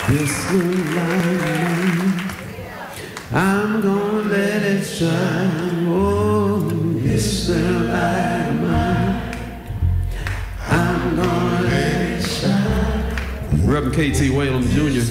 This moonlight, I'm gonna let it shine. Oh, this moonlight mine, I'm gonna let it shine. Reverend K.T. Whalum Jr.